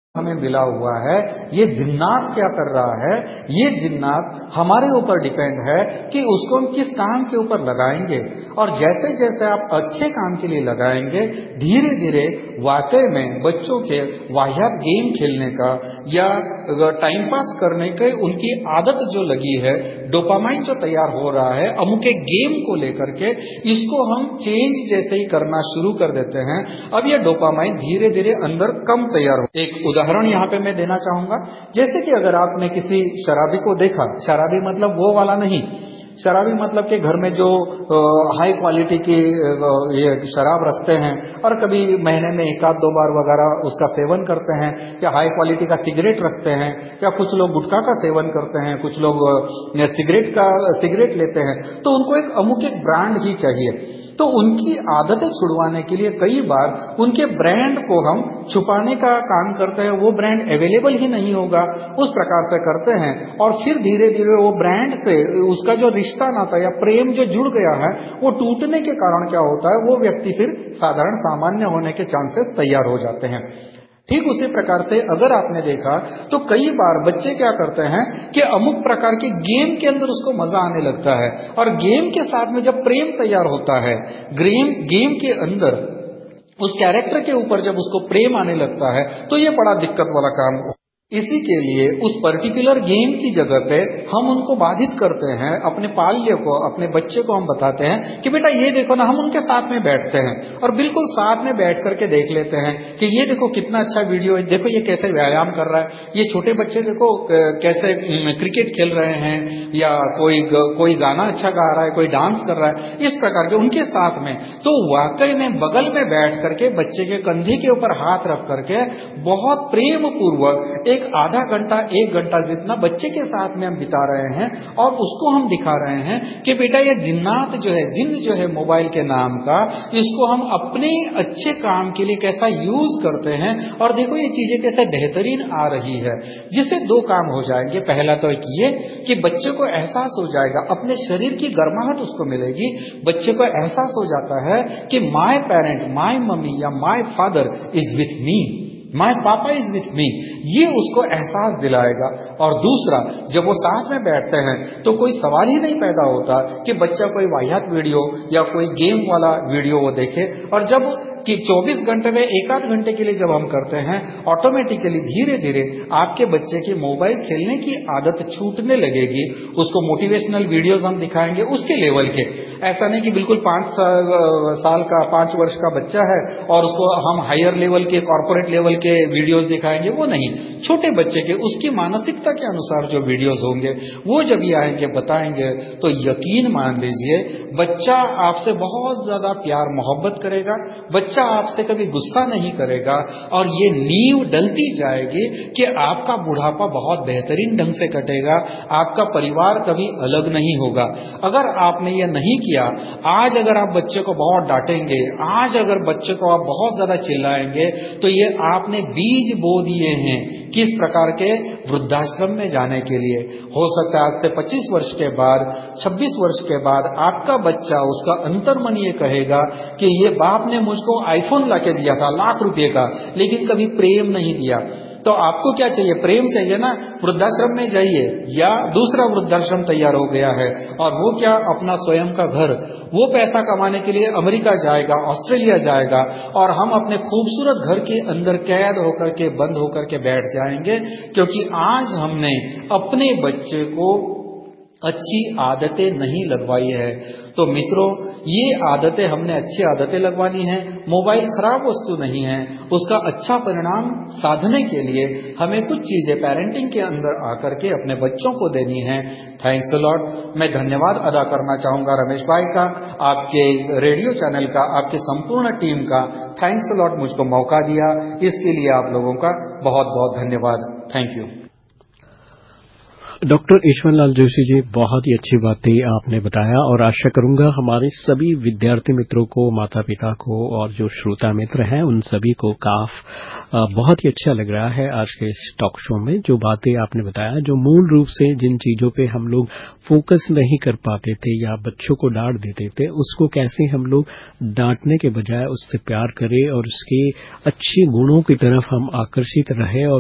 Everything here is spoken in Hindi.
हमें मिला हुआ है, ये जिन्नात क्या कर रहा है, ये जिन्नात हमारे ऊपर डिपेंड है कि उसको हम किस काम के ऊपर लगाएंगे। और जैसे जैसे आप अच्छे काम के लिए लगाएंगे, धीरे धीरे वाकई में बच्चों के वाहियात गेम खेलने का या टाइम पास करने के उनकी आदत जो लगी है, डोपामाइन जो तैयार हो रहा है अमुक एक गेम को लेकर के, इसको हम चेंज जैसे ही करना शुरू कर देते हैं, अब ये डोपामाइन धीरे धीरे अंदर कम तैयार हो। एक उदाहरण यहाँ पे मैं देना चाहूंगा, जैसे कि अगर आपने किसी शराबी को देखा, शराबी मतलब वो वाला नहीं, शराबी मतलब कि घर में जो हाई क्वालिटी की ये शराब रखते हैं और कभी महीने में एक आध दो बार वगैरह उसका सेवन करते हैं, या हाई क्वालिटी का सिगरेट रखते हैं, या कुछ लोग गुटखा का सेवन करते हैं, कुछ लोग सिगरेट लेते हैं, तो उनको एक अमुक एक ब्रांड ही चाहिए। तो उनकी आदतें छुड़वाने के लिए कई बार उनके ब्रांड को हम छुपाने का काम करते हैं, वो ब्रांड अवेलेबल ही नहीं होगा, उस प्रकार से करते हैं। और फिर धीरे धीरे वो ब्रांड से उसका जो रिश्ता नाता या प्रेम जो जुड़ गया है, वो टूटने के कारण क्या होता है, वो व्यक्ति फिर साधारण सामान्य होने के चांसेस तैयार हो जाते हैं। ठीक उसी प्रकार से अगर आपने देखा तो कई बार बच्चे क्या करते हैं कि अमुक प्रकार के गेम के अंदर उसको मजा आने लगता है, और गेम के साथ में जब प्रेम तैयार होता है, गेम के अंदर उस कैरेक्टर के ऊपर जब उसको प्रेम आने लगता है, तो ये बड़ा दिक्कत वाला काम। इसी के लिए उस पर्टिकुलर गेम की जगह पे हम उनको बाधित करते हैं, अपने पाल्य को, अपने बच्चे को हम बताते हैं कि बेटा ये देखो ना, हम उनके साथ में बैठते हैं और बिल्कुल साथ में बैठ करके देख लेते हैं कि ये देखो कितना अच्छा वीडियो है, देखो ये कैसे व्यायाम कर रहा है, ये छोटे बच्चे देखो कैसे क्रिकेट खेल रहे हैं, या कोई गाना अच्छा गा रहा है, कोई डांस कर रहा है, इस प्रकार के उनके साथ में। तो वाकई में बगल में बैठ करके बच्चे के कंधे के ऊपर हाथ रख करके बहुत प्रेम पूर्वक एक आधा घंटा एक घंटा जितना बच्चे के साथ में हम बिता रहे हैं, और उसको हम दिखा रहे हैं कि बेटा ये जिन्नात जो है, जिन्न जो है मोबाइल के नाम का, इसको हम अपने अच्छे काम के लिए कैसा यूज करते हैं, और देखो ये चीजें कैसे बेहतरीन आ रही है। जिससे दो काम हो जाएंगे, पहला तो एक ये कि बच्चे को एहसास हो जाएगा, अपने शरीर की गर्माहट उसको मिलेगी, बच्चे को एहसास हो जाता है कि माय पेरेंट, माय मम्मी या my father is with me, my पापा इज विथ मी, ये उसको एहसास दिलाएगा। और दूसरा, जब वो साथ में बैठते हैं तो कोई सवाल ही नहीं पैदा होता कि बच्चा कोई वाहियात वीडियो या कोई गेम वाला वीडियो वो देखे। और जब कि 24 घंटे में एक आध घंटे के लिए जब हम करते हैं, ऑटोमेटिकली धीरे धीरे आपके बच्चे की मोबाइल खेलने की आदत छूटने लगेगी। उसको मोटिवेशनल वीडियोस हम दिखाएंगे उसके लेवल के, ऐसा नहीं कि बिल्कुल 5 वर्ष का बच्चा है और उसको हम हायर लेवल के, कॉर्पोरेट लेवल के वीडियोस दिखाएंगे, वो नहीं। छोटे बच्चे के उसकी मानसिकता के अनुसार जो वीडियोस होंगे वो जब ये आएंगे बताएंगे, तो यकीन मान लीजिए बच्चा आपसे बहुत ज्यादा प्यार मोहब्बत करेगा, बच्चा आपसे कभी गुस्सा नहीं करेगा, और ये नींव डलती जाएगी कि आपका बुढ़ापा बहुत बेहतरीन ढंग से कटेगा, आपका परिवार कभी अलग नहीं होगा। अगर आपने ये नहीं किया, आज अगर आप बच्चे को बहुत डांटेंगे, आज अगर बच्चे को आप बहुत ज्यादा चिल्लाएंगे, तो ये आपने बीज बो दिए हैं किस प्रकार के वृद्धाश्रम में जाने के लिए। हो सकता है आज से 25 वर्ष के बाद, 26 वर्ष के बाद आपका बच्चा, उसका अंतर्मन ये कहेगा कि ये बाप ने मुझको आईफोन लाके दिया था ₹1,00,000 का, लेकिन कभी प्रेम नहीं दिया। तो आपको क्या चाहिए? प्रेम चाहिए ना। वृद्धाश्रम में जाइए, या दूसरा वृद्धाश्रम तैयार हो गया है, और वो क्या, अपना स्वयं का घर, वो पैसा कमाने के लिए अमेरिका जाएगा, ऑस्ट्रेलिया जाएगा, और हम अपने खूबसूरत घर के अंदर कैद होकर के, बंद होकर के बैठ जाएंगे, क्योंकि आज हमने अपने बच्चे को अच्छी आदतें नहीं लगवाई है। तो मित्रों, ये आदतें हमने अच्छी आदतें लगवानी है। मोबाइल खराब वस्तु नहीं है, उसका अच्छा परिणाम साधने के लिए हमें कुछ चीजें पेरेंटिंग के अंदर आकर के अपने बच्चों को देनी है। Thanks a lot. मैं धन्यवाद अदा करना चाहूंगा रमेश भाई का, आपके रेडियो चैनल का, आपकी संपूर्ण टीम का। थैंक्स अ लॉट, मुझको मौका दिया, इसके लिए आप लोगों का बहुत बहुत धन्यवाद। Thank you. Doctor Ishwarlal Joshi ji, बहुत ही अच्छी बातें आपने बताया, और आशा करूंगा हमारे सभी विद्यार्थी मित्रों को, माता पिता को, और जो श्रोता मित्र हैं उन सभी को बहुत ही अच्छा लग रहा है आज के इस टॉक शो में। जो बातें आपने बताया, जो मूल रूप से जिन चीजों पे हम लोग फोकस नहीं कर पाते थे या बच्चों को डांट देते थे, उसको कैसे हम लोग डांटने के बजाय उससे प्यार करें और उसके अच्छे गुणों की तरफ हम आकर्षित रहे, और